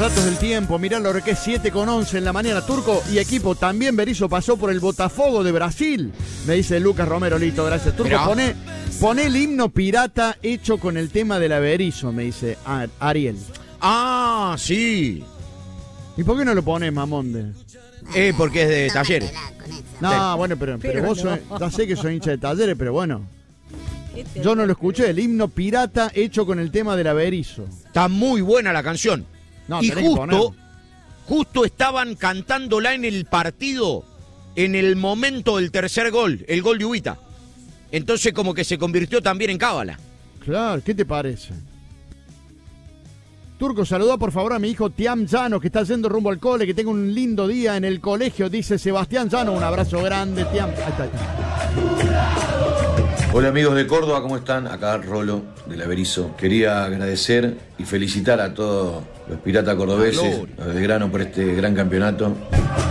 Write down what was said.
datos del tiempo. Mirá lo que es 7:11 en la mañana. Turco y equipo, también Berizzo pasó por el Botafogo de Brasil. Me dice Lucas Romero, listo, gracias. Turco, pone el himno pirata hecho con el tema de la Berizzo, me dice Ariel. Ah, sí. ¿Y por qué no lo pones, Mamonde? Porque es de Talleres. No, bueno, pero vos no. ya sé que soy hincha de Talleres, pero bueno. Yo no lo escuché, el himno pirata hecho con el tema de la Berizzo. Está muy buena la canción. No, y tenés que poner. justo estaban cantándola en el partido, en el momento del tercer gol, el gol de Ubita. Entonces como que se convirtió también en cábala. Claro, ¿qué te parece? Turco, saluda por favor a mi hijo Tiam Llano, que está yendo rumbo al cole, que tenga un lindo día en el colegio, dice Sebastián Llano. Un abrazo grande, Tiam. Ahí está. Hola amigos de Córdoba, ¿cómo están? Acá Rolo de la Berizzo. Quería agradecer y felicitar a todos los piratas cordobeses, los de Belgrano, por este gran campeonato.